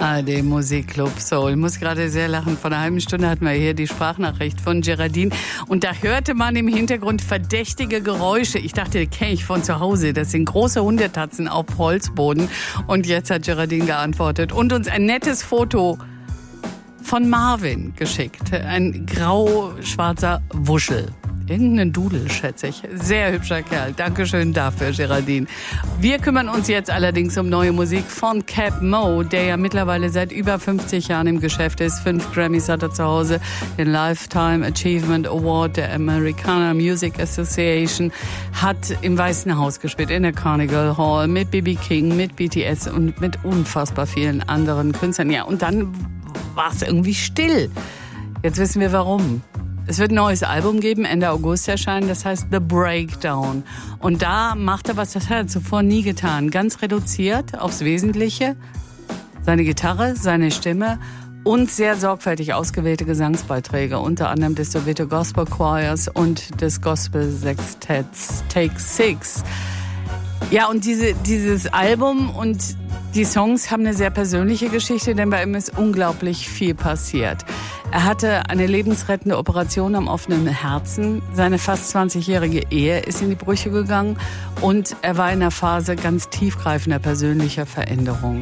ARD Musikclub Soul. Ich muss gerade sehr lachen. Vor einer halben Stunde hatten wir hier die Sprachnachricht von Geraldine. Und da hörte man im Hintergrund verdächtige Geräusche. Ich dachte, die kenne ich von zu Hause. Das sind große Hundetatzen auf Holzboden. Und jetzt hat Geraldine geantwortet und uns ein nettes Foto von Marvin geschickt. Ein grau-schwarzer Wuschel. Irgendein Dudel, schätze ich. Sehr hübscher Kerl. Dankeschön dafür, Geraldine. Wir kümmern uns jetzt allerdings um neue Musik von Keb Mo, der ja mittlerweile seit über 50 Jahren im Geschäft ist. 5 Grammys hat er zu Hause, den Lifetime Achievement Award der Americana Music Association, hat im Weißen Haus gespielt, in der Carnegie Hall, mit B.B. King, mit BTS und mit unfassbar vielen anderen Künstlern. Ja, und dann war es irgendwie still. Jetzt wissen wir warum. Es wird ein neues Album geben, Ende August erscheinen, das heißt The Breakdown. Und da macht er was, das hat er zuvor nie getan. Ganz reduziert aufs Wesentliche. Seine Gitarre, seine Stimme und sehr sorgfältig ausgewählte Gesangsbeiträge. Unter anderem des Soweto Gospel Choirs und des Gospel Sextetts Take 6. Ja, und dieses Album und die Songs haben eine sehr persönliche Geschichte, denn bei ihm ist unglaublich viel passiert. Er hatte eine lebensrettende Operation am offenen Herzen. Seine fast 20-jährige Ehe ist in die Brüche gegangen und er war in einer Phase ganz tiefgreifender persönlicher Veränderung.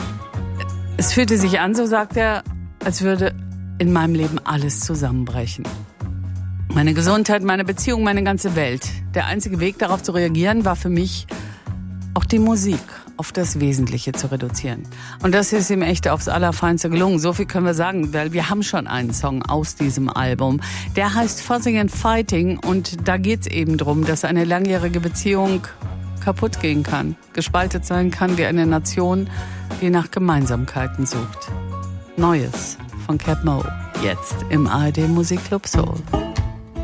Es fühlte sich an, so sagt er, als würde in meinem Leben alles zusammenbrechen. Meine Gesundheit, meine Beziehung, meine ganze Welt. Der einzige Weg, darauf zu reagieren, war für mich auch die Musik auf das Wesentliche zu reduzieren. Und das ist ihm echt aufs Allerfeinste gelungen. So viel können wir sagen, weil wir haben schon einen Song aus diesem Album. Der heißt Fussing and Fighting und da geht's eben drum, dass eine langjährige Beziehung kaputt gehen kann, gespaltet sein kann wie eine Nation, die nach Gemeinsamkeiten sucht. Neues von Keb Mo, jetzt im ARD Musikclub Soul.